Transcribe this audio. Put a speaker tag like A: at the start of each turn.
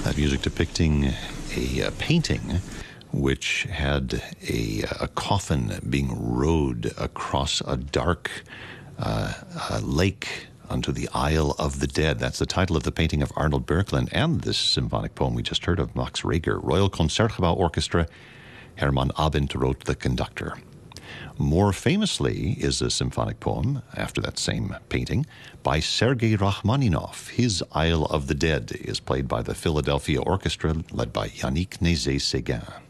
A: Music depicting a painting which had a coffin being rowed across a dark lake onto the Isle of the Dead. That's the title of the painting of Arnold Böcklin, and this symphonic poem we just heard of Max Reger. Royal Concertgebouw Orchestra. Herman Abend wrote the conductor. More famously is a symphonic poem, after that same painting, by Sergei Rachmaninoff. His Isle of the Dead is played by the Philadelphia Orchestra, led by Yannick Nézet-Séguin.